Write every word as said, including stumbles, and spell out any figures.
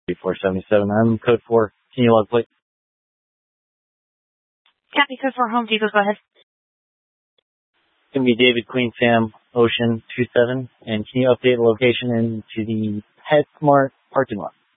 four seventy-seven. I'm code four. Can you log plate? Copy, code four, Home Depot, go ahead. It's going to be David Queen Sam Ocean two seven. And can you update the location into the PetSmart parking lot?